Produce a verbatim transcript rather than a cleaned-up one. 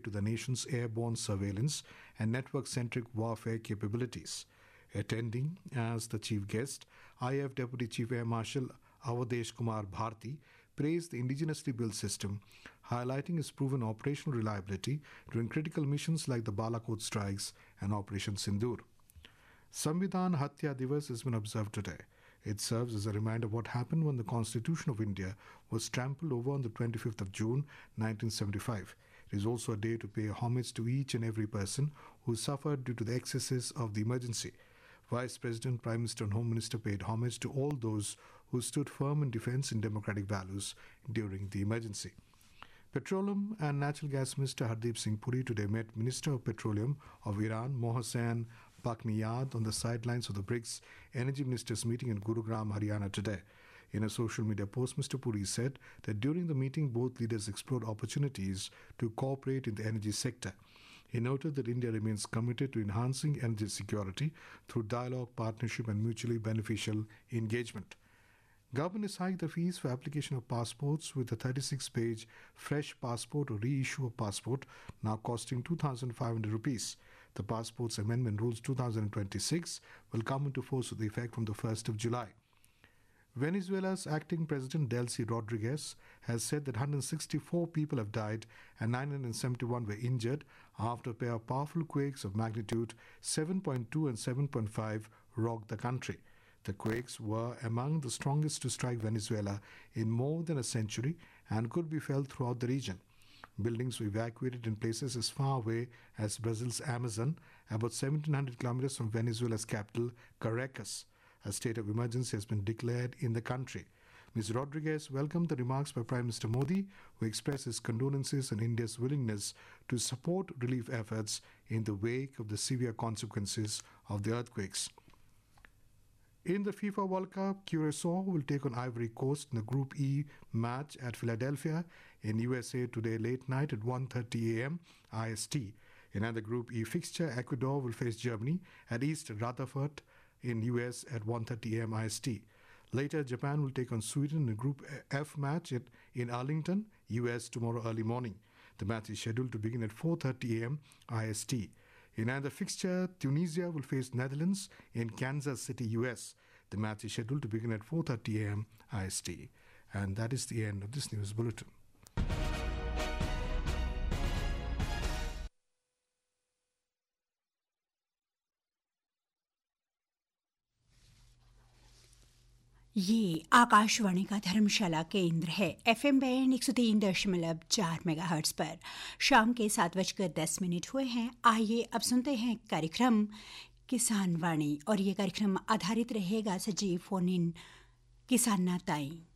to the nation's airborne surveillance and network-centric warfare capabilities. Attending as the chief guest, I A F Deputy Chief Air Marshal Avadesh Kumar Bharti praised the indigenously built system, highlighting its proven operational reliability during critical missions like the Balakot strikes and Operation Sindoor. Samvidhan Hatya Divas has been observed today. It serves as a reminder of what happened when the Constitution of India was trampled over on the twenty-fifth of June nineteen seventy-five. It is also a day to pay homage to each and every person who suffered due to the excesses of the emergency. Vice President, Prime Minister and Home Minister paid homage to all those who stood firm in defense in democratic values during the emergency. Petroleum and Natural Gas Minister Hardeep Singh Puri today met Minister of Petroleum of Iran, Mohsen Pakniyad, on the sidelines of the BRICS Energy Ministers meeting in Gurugram, Haryana today. In a social media post, Mister Puri said that during the meeting, both leaders explored opportunities to cooperate in the energy sector. He noted that India remains committed to enhancing energy security through dialogue, partnership and mutually beneficial engagement. Government has hiked the fees for application of passports, with a thirty-six page fresh passport or reissue of passport now costing two thousand five hundred rupees. The Passports Amendment Rules two thousand twenty-six will come into force with effect from the first of July. Venezuela's acting president Delcy Rodriguez has said that one hundred sixty-four people have died and nine hundred seventy-one were injured after a pair of powerful quakes of magnitude seven point two and seven point five rocked the country. The quakes were among the strongest to strike Venezuela in more than a century and could be felt throughout the region. Buildings were evacuated in places as far away as Brazil's Amazon, about seventeen hundred kilometers from Venezuela's capital, Caracas. A state of emergency has been declared in the country. Miz Rodriguez welcomed the remarks by Prime Minister Modi, who expressed his condolences on India's willingness to support relief efforts in the wake of the severe consequences of the earthquakes. In the FIFA World Cup, Curacao will take on Ivory Coast in the Group E match at Philadelphia in U S A today late night at one thirty a.m. I S T. In another Group E fixture, Ecuador will face Germany at East Rutherford in U S at one thirty a.m. I S T. Later, Japan will take on Sweden in a Group F match at, in Arlington, U S tomorrow early morning. The match is scheduled to begin at four thirty a.m. I S T. In another fixture, Tunisia will face Netherlands in Kansas City, U S. The match is scheduled to begin at four thirty a.m. I S T. And that is the end of this news bulletin. ये आकाशवाणी का धर्मशाला केंद्र है। FM band एक सौ तीन दशमलव चार megahertz पर शाम के सात बजकर दस मिनट हुए हैं। आइए अब सुनते हैं कार्यक्रम किसान वाणी, और ये कार्यक्रम आधारित रहेगा सजीव फोन इन किसान नाताएं।